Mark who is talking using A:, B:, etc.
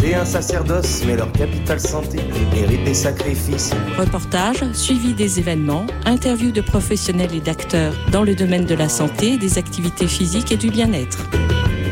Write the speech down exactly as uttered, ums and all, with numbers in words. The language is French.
A: C'est un sacerdoce, mais leur capital santé mérite des sacrifices.
B: Reportages, suivi des événements, interviews de professionnels et d'acteurs dans le domaine de la santé, des activités physiques et du bien-être.